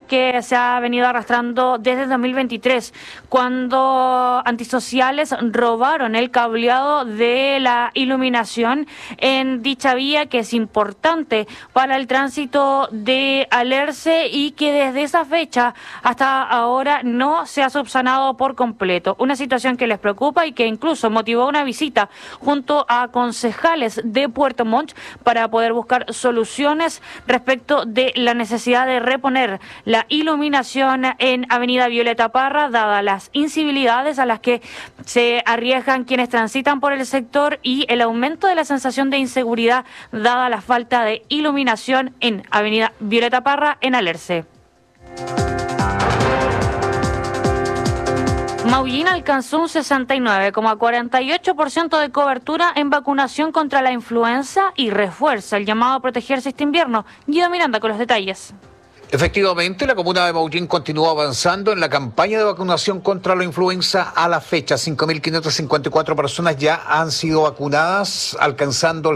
que se ha venido arrastrando desde 2023, cuando antisociales robaron el cableado de la iluminación en dicha vía, que es importante para el tránsito de Alerce y que desde esa fecha hasta ahora no se ha subsanado por completo. Una situación que les preocupa y que incluso motivó una visita junto a concejales de Puerto Montt para poder buscar soluciones respecto de la necesidad de reponer la iluminación en Avenida Violeta Parra, dadas las incivilidades a las que se arriesgan quienes transitan por el sector y el aumento de la sensación de inseguridad dada la falta de iluminación en Avenida Violeta Parra en Alerce. Maullín alcanzó un 69,48% de cobertura en vacunación contra la influenza y refuerza el llamado a protegerse este invierno. Guido Miranda con los detalles. Efectivamente, la comuna de Maullín continúa avanzando en la campaña de vacunación contra la influenza. A la fecha, 5.554 personas ya han sido vacunadas, alcanzando el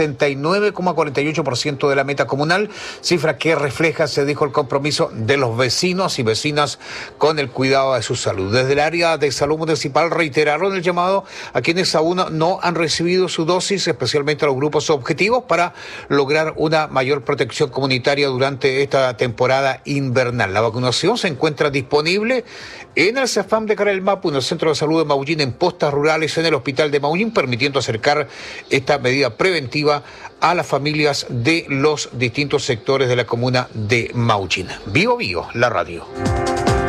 69,48% de la meta comunal, cifra que refleja, se dijo, el compromiso de los vecinos y vecinas con el cuidado de su salud. Desde el área de salud municipal reiteraron el llamado a quienes aún no han recibido su dosis, especialmente a los grupos objetivos, para lograr una mayor protección comunitaria durante esta temporada invernal. La vacunación se encuentra disponible en el CEFAM de Carelmapu, en el Centro de Salud de Maullín, en postas rurales, en el Hospital de Maullín, permitiendo acercar esta medida preventiva a las familias de los distintos sectores de la comuna de Maullín. Vivo, la radio.